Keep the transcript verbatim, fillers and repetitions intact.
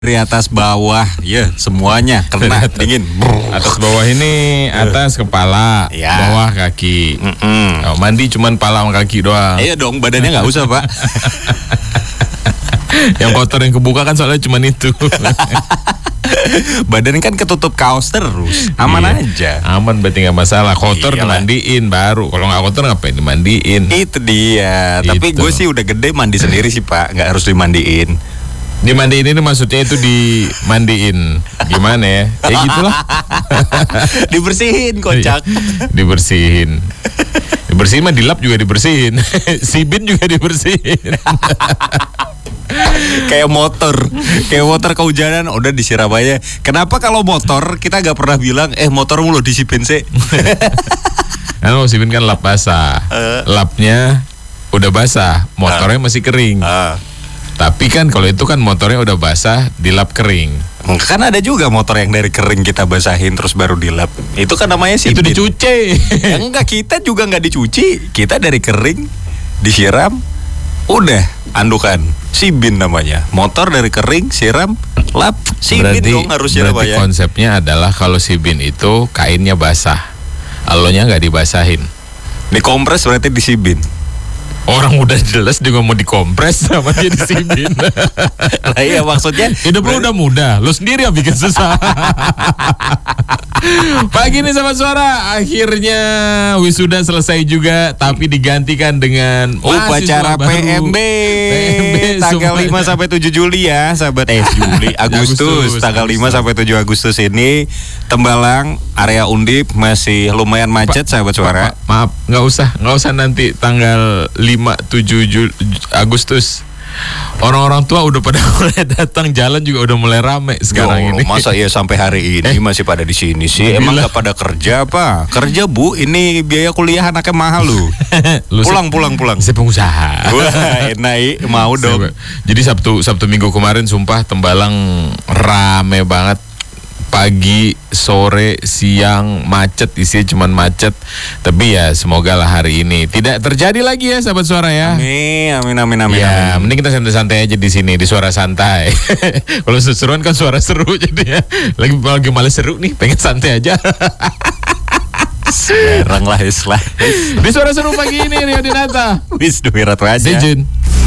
Dari atas bawah, ya semuanya kena dingin. Atas bawah ini atas kepala, Ya. bawah kaki. Mm-mm. Oh, mandi cuman pala sama kaki doang. Iya dong, badannya nggak usah pak. Yang kotor yang kebuka kan soalnya cuman itu. Badan kan ketutup kaos terus, aman Iya. aja. Aman berarti nggak masalah. Kotor Iyalah. dimandiin baru. Kalau nggak kotor ngapain dimandiin? Itu dia. Tapi Gitu. gue sih udah gede mandi sendiri sih pak, nggak harus dimandiin. Dimandiin ini maksudnya itu dimandiin. Gimana ya? Ya gitulah. Dibersihin kocak. Dibersihin. Dibersihin mah dilap juga dibersihin. Sibin juga dibersihin. Kayak motor, kayak motor kehujanan udah disiram aja. Kenapa kalau motor kita nggak pernah bilang, eh motormu lo disipin sih? Kan sibin kan lap basah. Eh. Lapnya udah basah, motornya masih kering. Ah. Tapi kan kalau itu kan motornya udah basah, dilap kering. Kan ada juga motor yang dari kering kita basahin terus baru dilap. Itu kan namanya sipin. Itu dicuci. Ya enggak, kita juga nggak dicuci. Kita dari kering disiram, udah andukan. Sibin namanya. Motor dari kering, siram, lap, sibin dong harusnya berarti namanya. konsepnya adalah kalau sibin itu kainnya basah, alonya nggak dibasahin. Dikompres berarti disibin. Orang udah jelas juga mau dikompres sama dia disibin. Nah iya maksudnya Hidup lu udah mudah, lu sendiri yang bikin susah. Pagi ini sama suara, akhirnya wisuda selesai juga, tapi digantikan dengan upacara mahasiswa P baru. M B, P M B tanggal semuanya. lima sampai tujuh Juli ya, sahabat. Eh Juli, Agustus, Agustus, tanggal lima Agustus. sampai tujuh Agustus ini Tembalang, area Undip masih lumayan macet, sahabat suara. Ma- Maaf, nggak usah, nggak usah nanti tanggal lima tujuh Ju- Agustus. Orang-orang tua udah pada mulai datang, jalan juga udah mulai rame sekarang Yo, ini. masa ya sampai hari ini Eh. masih pada di sini sih? Emang Gila. nggak pada kerja apa? Kerja bu, ini biaya kuliah anaknya mahal lu. Lu pulang, pulang, pulang. Saya pengusaha. Wah, enak, mau dong. Jadi Sabtu Sabtu Minggu kemarin sumpah Tembalang rame banget. Pagi, sore, siang macet, isinya cuman macet. Tapi ya semoga lah hari ini tidak terjadi lagi ya sahabat suara ya. Amin, amin, amin, amin. Ya, amin. mending kita santai-santai aja di sini di suara santai. Kalau seru-seruan kan suara seru jadi ya. Lagi lagi males seru nih, pengen santai aja. Serang lah, is lah. Di suara seru pagi ini Rio Dinata. Wis duwirat aja. Stay tune.